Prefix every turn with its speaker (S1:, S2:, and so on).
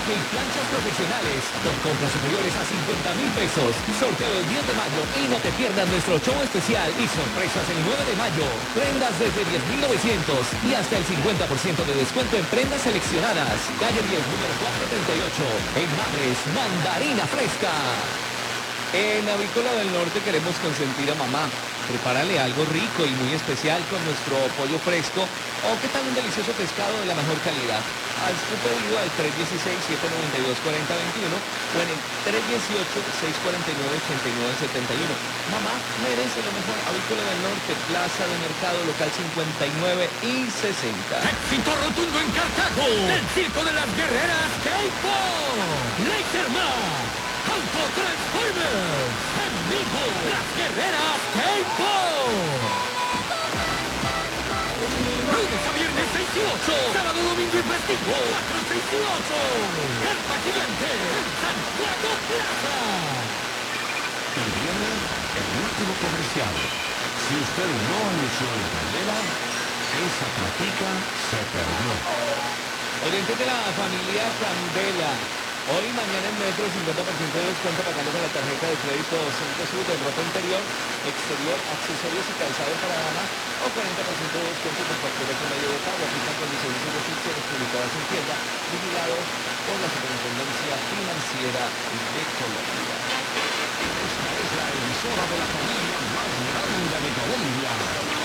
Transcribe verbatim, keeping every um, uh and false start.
S1: lavaje y planchas profesionales. Con compras superiores a cincuenta mil pesos. Sorteo el diez de mayo y no te pierdas nuestro show especial y sorpresas el nueve de mayo. Prendas desde diez mil novecientos y hasta el cincuenta por ciento de descuento en prendas seleccionadas. Calle diez, número cuatrocientos treinta y ocho. En Madres, mandarina fresca. En Avícola del Norte queremos consentir a mamá. Prepárale algo rico y muy especial con nuestro pollo fresco o qué tal un delicioso pescado de la mejor calidad. Haz tu pedido al tres uno seis, siete nueve dos, cuatro cero dos uno o en el tres uno ocho, seis cuatro nueve, ocho nueve siete uno. Mamá merece lo mejor. Avícola del Norte, Plaza de Mercado, local cincuenta y nueve y sesenta.
S2: ¡Éxito rotundo en Cartago! ¡El circo de las guerreras K-Pop! ¡Laserman! ¡Autotransformers! ¡En vivo! ¡Las guerreras K-Pop! Lunes a viernes seis y ocho. Sábado, domingo y festivo cuatro, seis y ocho. Carpa Gigante en Santiago Plaza.
S3: Y viene el último comercial. Si usted no anunció en Candela, esa platica se perdió.
S1: Oyentes de la familia Candela. Hoy, mañana en Metro, cincuenta por ciento de descuento pagando con la tarjeta de crédito Centro Sur de ropa interior, exterior, accesorios y calzado para dama o cuarenta por ciento de descuento con cualquier otro medio de pago. Aplican condiciones y restricciones publicadas en tienda, vigilado por la Superintendencia Financiera de Colombia.
S3: Esta es la emisora de la familia más grande de Colombia.